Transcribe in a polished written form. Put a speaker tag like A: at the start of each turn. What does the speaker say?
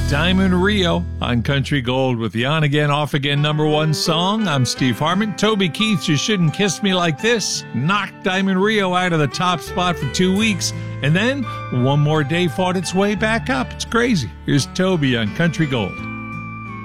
A: Diamond Rio on Country Gold with the on again, off again #1 song. I'm Steve Hartman. Toby Keith, You Shouldn't Kiss Me Like This, knocked Diamond Rio out of the top spot for 2 weeks. And then One More Day fought its way back up. It's crazy. Here's Toby on Country Gold.